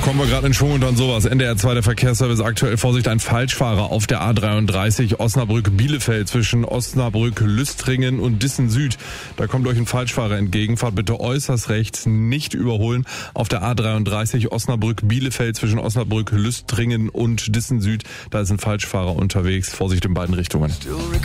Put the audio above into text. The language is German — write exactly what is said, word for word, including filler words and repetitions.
Kommen wir gerade in Schwung und dann sowas. N D R zwei, der Verkehrsservice, aktuell Vorsicht, ein Falschfahrer auf der A dreiunddreißig Osnabrück-Bielefeld zwischen Osnabrück-Lüstringen und Dissen Süd. Da kommt euch ein Falschfahrer entgegen. Fahrt bitte äußerst rechts, nicht überholen. Auf der A dreiunddreißig Osnabrück-Bielefeld zwischen Osnabrück-Lüstringen und Dissen Süd. Da ist ein Falschfahrer unterwegs. Vorsicht in beiden Richtungen.